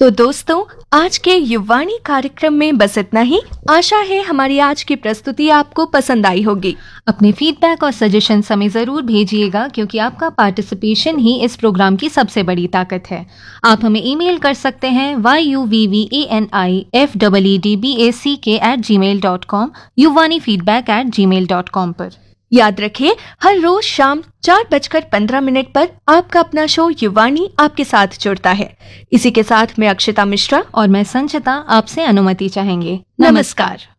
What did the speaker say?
तो दोस्तों, आज के युवाणी कार्यक्रम में बस इतना ही। आशा है हमारी आज की प्रस्तुति आपको पसंद आई होगी। अपने फीडबैक और सजेशन हमें ज़रूर भेजिएगा, क्योंकि आपका पार्टिसिपेशन ही इस प्रोग्राम की सबसे बड़ी ताकत है। आप हमें ईमेल कर सकते हैं yuvvanifeedback@gmail.com, yuvanifeedback@gmail.com पर। याद रखें, हर रोज शाम 4:15 पर आपका अपना शो युवाणी आपके साथ जुड़ता है। इसी के साथ मैं अक्षिता मिश्रा और मैं संचिता आपसे अनुमति चाहेंगे। नमस्कार।